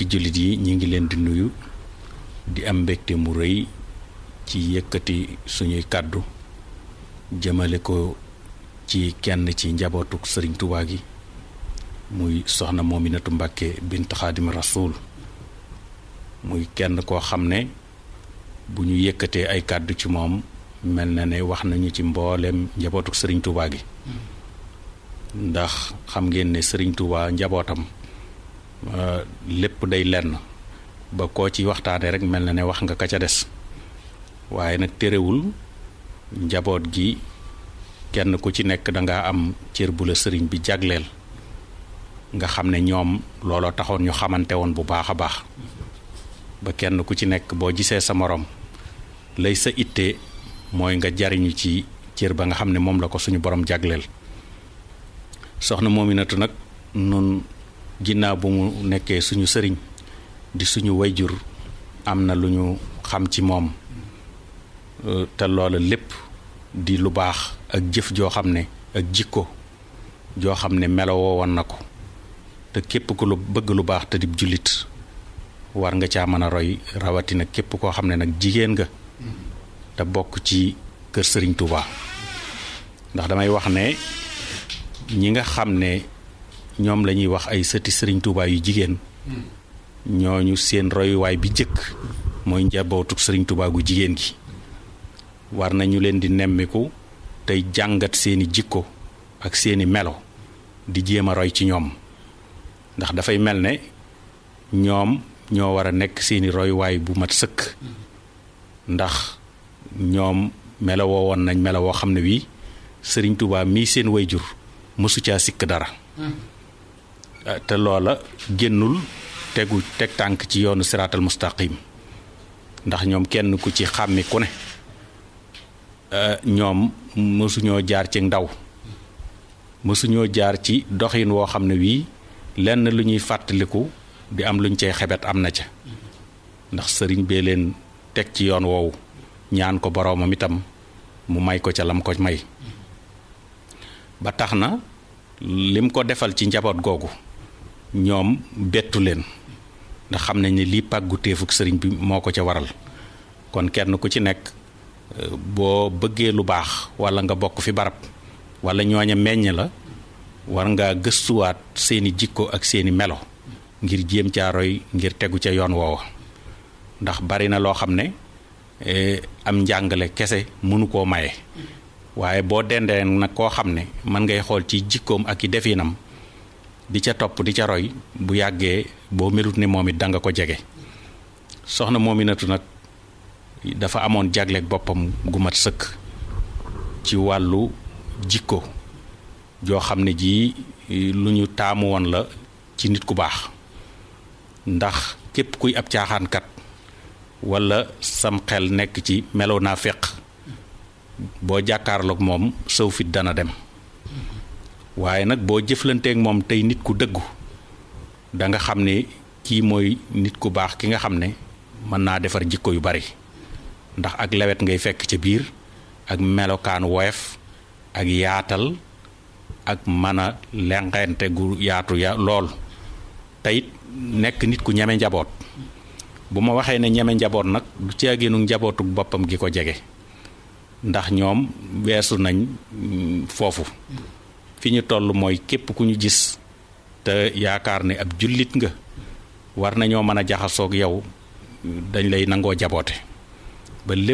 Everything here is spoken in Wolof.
mbokki jullit yi ñi ngi leen di nuyu di am mbégte mu rëy ci yëkkati suñuy kàddu jëmale ko ci kenn ci njabootuk Sëriñ Tuubaa gi muy soxna Mominatou Mbacké bint Xaadim Rasuul muy kenn koo xam ne bu ñu yëkkatee ay kàddu ci moom mel na ne wax nañu ci mboolem njabootuk Sëriñ Tuubaa gi ndax xam ngeen ne Sëriñ Tuubaa njabootam lépp day lenn ba koo ci waxtaane rek mel na ne wax nga ka ca des waaye nag terewul njaboot gi kenn ku ci nekk danga am cër bu la sëriñ bi jagleel nga xam ne ñoom looloo taxoon ñu xamante woon bu baax a baax ba kenn ku ci nekk boo gisee sa morom lay sa itte mooy nga jariñu ci cër ba nga xam ne moom la ko suñu borom jagleel soxna Mominatou nag nun ginnaaw bu mu nekkee suñu sëriñ di suñu wayjur am na lu ñu xam ci moom te loola lépp di lu baax ak jëf joo xam ne ak jikko joo xam ne melowoo woon na ko te képp ku lu bëgg lu baax te di jullit war nga caa mën a roy rawatina képp koo xam ne nag jigéen nga te bokk ci kër Sëriñ Tuubaa ndax damay wax ne ñi nga xam ne ñoom la ñuy wax ay sëti Sëriñ Tuubaa yu jigéen ñooñu seen royuwaay bi jëkk mooy njabootu Sëriñ Tuubaa gu jigéen gi war nañu leen di nemmiku tey jàngat seeni jikko ak seeni melo di jéem a roy ci ñoom ndax dafay mel ne ñoom ñoo war a nekk seeni royuwaay bu mat sëkk ndax ñoom melowoo woon nañ melowoo xam ne wii Sëriñ Tuubaa mii seen wayjur mësu caa sikk dara te loola génnul teg tànk ci yoonu siraatal mustaqim ndax ñoom kenn ku ci xàmmi ku ne ñoom mësuñoo jaar ci ndaw mësuñoo jaar ci doxin woo xam ne wii lenn lu ñuy fàttaliku di am luñ cay xebet am na ca ndax sëriñ bee leen teg ci yoon woowu ñaan ko boroomam itam mu may ko ca lam ko may ba tax na lim ko defal ci njaboot googu ñoom bettu leen ndax xam nañ ne lii pàggu téefuk sëriñ bi moo ko ca waral kon kenn ku ci nekk boo bëggee lu baax walla nga bokk fi barab walla ñooña meññ la war ngaa gëstuwaat seeni jikko ak seeni melo ngir jéem caa roy ngir tegu ca yoon woowa ndax bari na loo xam ne am njàngale kese mënu koo maye waaye boo dendee nag koo xam ne mën ngay xool ci jikkoom ak i definam di ca topp di ca roy bu yàggee boo melut ne moom it danga ko jege soxna Mominatou nag dafa amoon jagleeg boppam gu mat sëkk ci wàllu jikko joo xam ne ji lu ñu taamu woon la ci nit ku baax ndax képp kuy ab caaxaankat walla sam xel nekk ci melow naa féq boo jàkkaarloog moom sëw fit dana dem waaye nag boo jëflanteeg moom tey nit ku dëggu da nga xam ne kii mooy nit ku baax ki nga xam ne mën naa defar jikko yu bari ndax ak lewet ngay fekk ca biir ak melokaan woyof ak yaatal ak mën a lenqente gu yaatu lool teyit nekk nit ku ñeme njaboot bu ma waxee ne ñeme njaboot nag du caagéenu njabootuk boppam gi ko jege ndax ñoom weesu nañ foofu fi ñu toll mooy képp ku ñu gis te yaakaar ne ab jullit nga war nañoo mën a jaxasoog yow dañ lay nangoo jaboote ba lépp